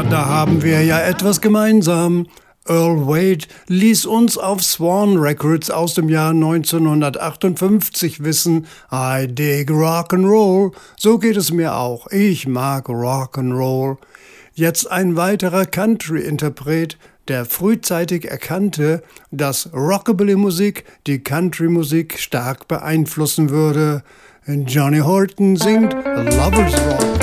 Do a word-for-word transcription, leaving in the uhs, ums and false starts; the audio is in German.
Na, da haben wir ja etwas gemeinsam. Earl Wade ließ uns auf Swan Records aus dem Jahr neunzehnhundertachtundfünfzig wissen, I dig Rock'n'Roll. So geht es mir auch. Ich mag Rock'n'Roll. Jetzt ein weiterer Country-Interpret, der frühzeitig erkannte, dass Rockabilly-Musik die Country-Musik stark beeinflussen würde. Johnny Horton singt Lover's Rock.